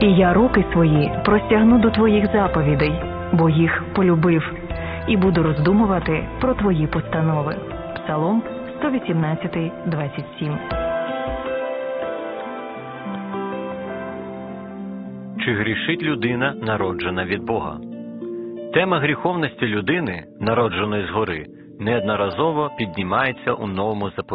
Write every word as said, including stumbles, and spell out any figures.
І я руки свої простягну до твоїх заповідей, бо їх полюбив, і буду роздумувати про твої постанови. Псалом сто вісімнадцять, двадцять сім. Чи грішить людина, народжена від Бога? Тема гріховності людини, народженої згори, неодноразово піднімається у Новому заповіті.